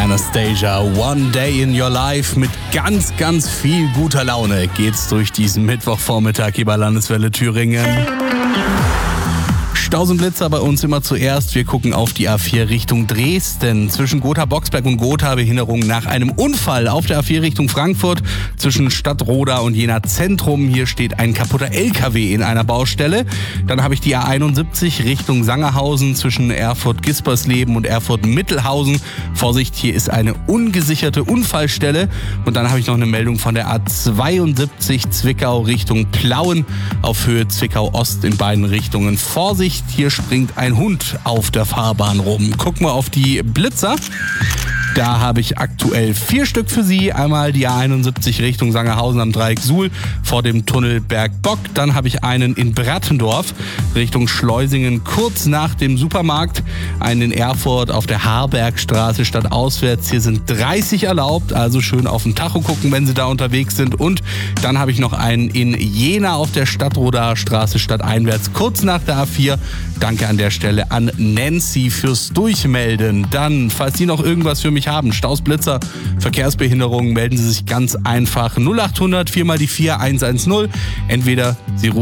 Anastasia, One Day in Your Life. Mit ganz, ganz viel guter Laune geht's durch diesen Mittwochvormittag hier bei Landeswelle Thüringen. Staus und Blitzer bei uns immer zuerst. Wir gucken auf die A4 Richtung Dresden. Zwischen Gotha-Boxberg und Gotha Behinderung nach einem Unfall auf der A4 Richtung Frankfurt. Zwischen Stadtroda und Jena Zentrum. Hier steht ein kaputter LKW in einer Baustelle. Dann habe ich die A71 Richtung Sangerhausen zwischen Erfurt-Gispersleben und Erfurt-Mittelhausen. Vorsicht, hier ist eine ungesicherte Unfallstelle. Und dann habe ich noch eine Meldung von der A72 Zwickau Richtung Plauen auf Höhe Zwickau-Ost in beiden Richtungen. Vorsicht! Hier springt ein Hund auf der Fahrbahn rum. Gucken wir auf die Blitzer. Da habe ich aktuell 4 Stück für Sie. Einmal die A71 Richtung Sangerhausen am Dreieck Suhl vor dem Tunnel Bergbock. Dann habe ich einen in Brattendorf Richtung Schleusingen kurz nach dem Supermarkt. Einen in Erfurt auf der Harbergstraße stadtauswärts. Hier sind 30 erlaubt, also schön auf den Tacho gucken, wenn Sie da unterwegs sind. Und dann habe ich noch einen in Jena auf der Stadtrodaer Straße stadteinwärts kurz nach der A4. Danke an der Stelle an Nancy fürs Durchmelden. Dann, falls Sie noch irgendwas für mich haben, Staus, Blitzer, Verkehrsbehinderungen, melden Sie sich ganz einfach 0800 4 mal die 4 110. Entweder Sie rufen